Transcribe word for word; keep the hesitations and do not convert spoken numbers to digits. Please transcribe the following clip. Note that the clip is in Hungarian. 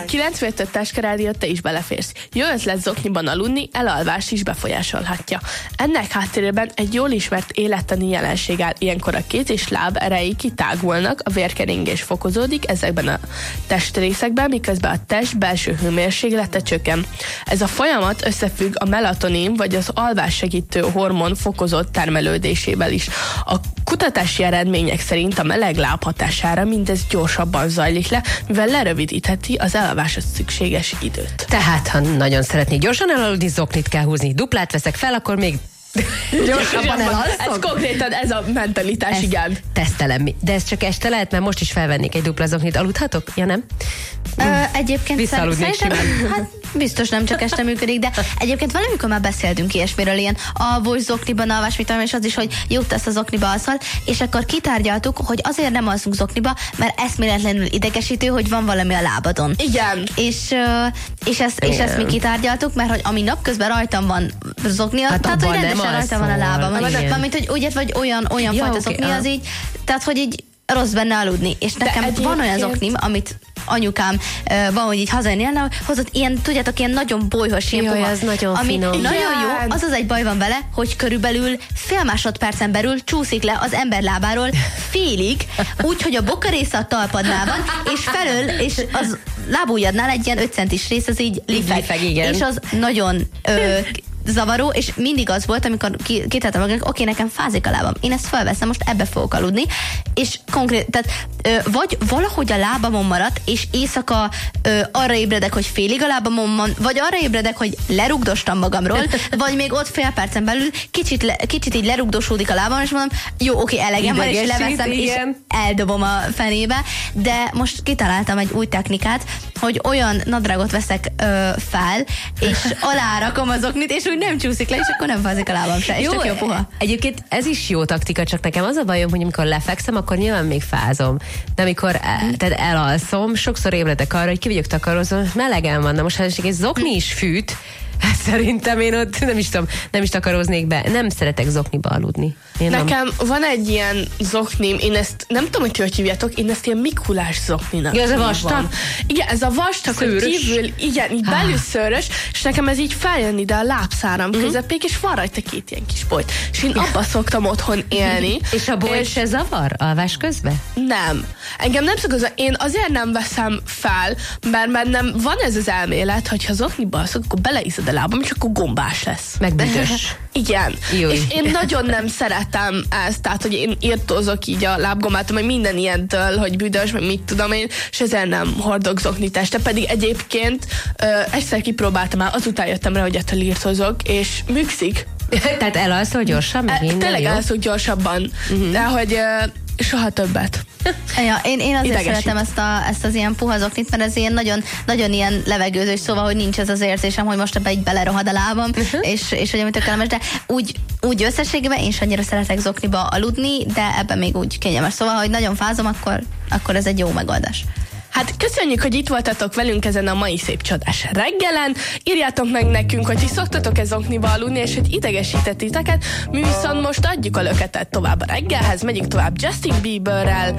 kilenc fél öt Táskarádió, te is beleférsz. Jó ötlet zokniban aludni, elalvást is befolyásolhatja. Ennek háttérében egy jól ismert élettani jelenség áll. Ilyenkor a kéz és láb erei kitágulnak, a vérkeringés fokozódik ezekben a testrészekben, miközben a test belső hőmérséklete csökken. Ez a folyamat összefügg a melatonin vagy az alvás segítő hormon fokozott termelődésével is. A kutatási eredmények szerint a meleg láb hatására mindez gyorsabban zajlik le, mivel lerövidítheti az elalváshoz szükséges időt. Tehát, ha nagyon szeretnék gyorsan elaludni, zoknit kell húzni. Duplát veszek fel, akkor még gyorsabban elalszok? Ez konkrétan ez a mentalitás, ezt igen. Tesztelem. De ez csak este lehet, mert most is felvennék egy dupla zoknit. Aludhatok? Ja, nem? Ö, egyébként Visszaaludnék szerintem, hát biztos nem csak este működik, de egyébként valamikor már beszéltünk ilyesmiről, ilyen alvós zokniban alvás, mit tudom, és az is, hogy jót tesz a zokniba alszol, és akkor kitárgyaltuk, hogy azért nem alszunk zokniba, mert eszméletlenül idegesítő, hogy van valami a lábadon. Igen. És, és, ezt, és ezt mi kitárgyaltuk, mert hogy ami napközben rajtam van zokni, hát tehát hogy rendesen alszol. rajtam van a lábam. Igen. Mint hogy úgy, vagy olyan, olyan ja, fajta okay, zokni ah. az így, tehát hogy így rossz benne aludni. És nekem egyébként... van olyan zoknim, amit anyukám uh, van, hogy így hazajönni, hozott ilyen, tudjátok, ilyen nagyon bolyhos, ilyen Jaj, puha, ez nagyon ami finom. nagyon Igen. jó, az az egy baj van vele, hogy körülbelül fél másodpercen belül csúszik le az ember lábáról félig, úgy, hogy a bokarésze a talpadnál van, és felől, és az lábujjadnál egy ilyen öt centis rész, az így lifeg. lifeg, igen. És az nagyon ö, zavaró, és mindig az volt, amikor kitáltam magának, oké, nekem fázik a lábam, én ezt felveszem, most ebbe fogok aludni, és konkrét, tehát ö, vagy valahogy a lábamon maradt, és éjszaka ö, arra ébredek, hogy félig a lábamon van, vagy arra ébredek, hogy lerugdostam magamról, vagy még ott fél percen belül kicsit, le, kicsit így lerugdosódik a lábam, és mondom, jó, oké, elegem van, és leveszem, igen. És eldobom a fenébe, de most kitaláltam egy új technikát, hogy olyan nadrágot veszek ö, fel, és alárakom az oknit, és úgy nem csúszik le, és akkor nem fázik a lábam se, és jó, tök jó puha. Egyébként ez is jó taktika, csak nekem az a bajom, hogy amikor lefekszem, akkor nyilván még fázom. De amikor el, tehát elalszom, sokszor ébredek arra, hogy ki vagyok takarozva, melegen van. Na most, ha egy zokni is fűt, hát szerintem én ott nem is tudom, nem is takaroznék be. Nem szeretek zokniba aludni. Én Nekem nem. van egy ilyen zoknim, én ezt nem tudom, hogy ti hogy hívjátok, én ezt ilyen Mikulás zokninak. Ja, ez a vastag? Igen, ez a vastag, hogy kívül, igen, így belül szőrös, és nekem ez így feljön ide a lábszáram uh-huh. közepéig, és van rajta két ilyen kis bolyt. És én abba szoktam otthon élni. És a bolyt se zavar alvás közben? Nem. Engem nem szokott, én azért nem veszem fel, mert bennem van ez az elmélet, hogy ha zokniba alszok, akkor beleiszed a lábam, és akkor gombás lesz. Meg büdös. Igen. Jó. És én nagyon nem szeretem ezt, tehát, hogy én írtózok így a lábgombátom, hogy minden ilyentől, hogy büdös, meg mit tudom én, és ezzel nem hordok zoknit este, pedig egyébként ö, egyszer kipróbáltam már, azután jöttem rá, hogy ettől írtózok, és működik. Tehát elalszol gyorsan, meg minden, Tényleg jó? elalszok gyorsabban, uh-huh. de hogy ö, soha többet. Ja, én, én azért Idegesít. szeretem ezt, a, ezt az ilyen puha zoknit, mert ez ilyen nagyon, nagyon ilyen levegőzős, szóval, hogy nincs ez az érzésem, hogy most ebbe így belerohad a lábam, uh-huh. és, és hogy amit kellemes, de úgy, úgy összességében én sem annyira szeretek zokniba aludni, de ebben még úgy kényelmes. Szóval, hogy nagyon fázom, akkor, akkor ez egy jó megoldás. Hát köszönjük, hogy itt voltatok velünk ezen a mai szép csodás reggelen. Írjátok meg nekünk, hogy ti szoktatok ez zokniba aludni, és hogy idegesített titeket. Mi viszont most adjuk a löketet tovább a reggelhez, megyünk tovább Justin Bieberrel.